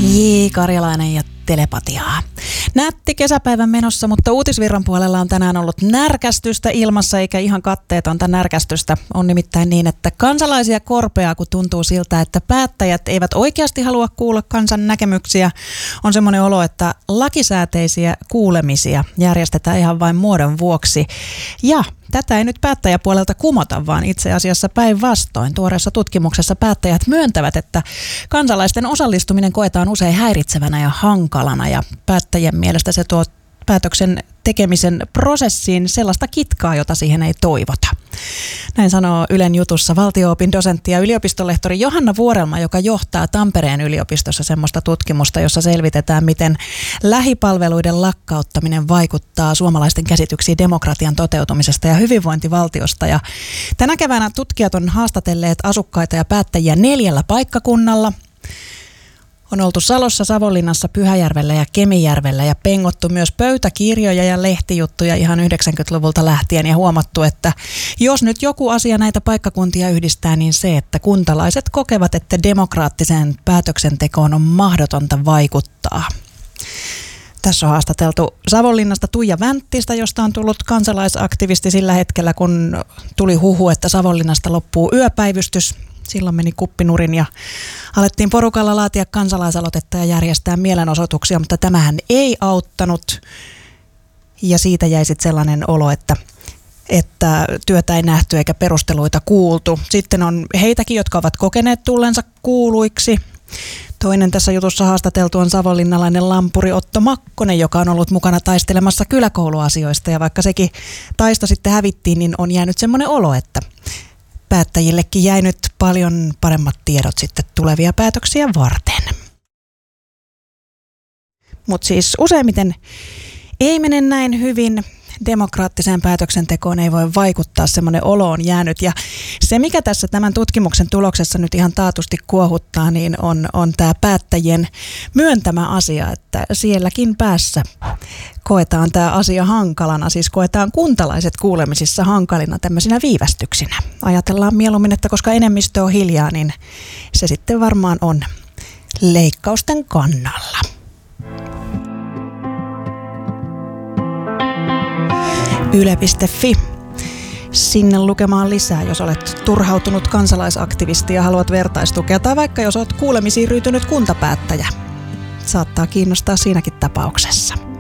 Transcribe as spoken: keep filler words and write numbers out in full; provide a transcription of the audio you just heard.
J. Karjalainen ja telepatiaa. Nätti kesäpäivän menossa, mutta uutisvirran puolella on tänään ollut närkästystä ilmassa, eikä ihan katteetonta närkästystä. On nimittäin niin, että kansalaisia korpeaa, kun tuntuu siltä, että päättäjät eivät oikeasti halua kuulla kansan näkemyksiä. On semmoinen olo, että lakisääteisiä kuulemisia järjestetään ihan vain muodon vuoksi. Ja tätä ei nyt päättäjäpuolelta kumota, vaan itse asiassa päinvastoin. Tuoreessa tutkimuksessa päättäjät myöntävät, että kansalaisten osallistuminen koetaan usein häiritsevänä ja hankalana, ja päättäjien mielestä se tuo päätöksen tekemisen prosessiin sellaista kitkaa, jota siihen ei toivota. Näin sanoo Ylen jutussa valtio-opin dosentti ja yliopistolehtori Johanna Vuorelma, joka johtaa Tampereen yliopistossa semmoista tutkimusta, jossa selvitetään, miten lähipalveluiden lakkauttaminen vaikuttaa suomalaisten käsityksiin demokratian toteutumisesta ja hyvinvointivaltiosta. Ja tänä keväänä tutkijat on haastatelleet asukkaita ja päättäjiä neljällä paikkakunnalla. On oltu Salossa, Savonlinnassa, Pyhäjärvellä ja Kemijärvellä ja pengottu myös pöytäkirjoja ja lehtijuttuja ihan yhdeksänkymmentäluvulta lähtien ja huomattu, että jos nyt joku asia näitä paikkakuntia yhdistää, niin se, että kuntalaiset kokevat, että demokraattiseen päätöksentekoon on mahdotonta vaikuttaa. Tässä on haastateltu Savonlinnasta Tuija Vänttistä, josta on tullut kansalaisaktivisti sillä hetkellä, kun tuli huhu, että Savonlinnasta loppuu yöpäivystys. Silloin meni kuppinurin ja alettiin porukalla laatia kansalaisaloitetta ja järjestää mielenosoituksia, mutta tämähän ei auttanut. Ja siitä jäi sitten sellainen olo, että, että työtä ei nähty eikä perusteluita kuultu. Sitten on heitäkin, jotka ovat kokeneet tullensa kuuluiksi. Toinen tässä jutussa haastateltu on savonlinnalainen lampuri Otto Makkonen, joka on ollut mukana taistelemassa kyläkouluasioista. Ja vaikka sekin taisto sitten hävittiin, niin on jäänyt semmoinen olo, että päättäjillekin jäi nyt paljon paremmat tiedot sitten tulevia päätöksiä varten. Mutta siis useimmiten ei mene näin hyvin. Demokraattiseen päätöksentekoon ei voi vaikuttaa, semmoinen olo on jäänyt. Ja se, mikä tässä tämän tutkimuksen tuloksessa nyt ihan taatusti kuohuttaa, niin on, on tämä päättäjien myöntämä asia, että sielläkin päässä koetaan tämä asia hankalana, siis koetaan kuntalaiset kuulemisissa hankalina tämmöisinä viivästyksinä. Ajatellaan mieluummin, että koska enemmistö on hiljaa, niin se sitten varmaan on leikkausten kannalla. Yle piste fi. Sinne lukemaan lisää, jos olet turhautunut kansalaisaktivisti ja haluat vertaistukea, tai vaikka jos olet kuulemisiin ryytynyt kuntapäättäjä. Saattaa kiinnostaa siinäkin tapauksessa.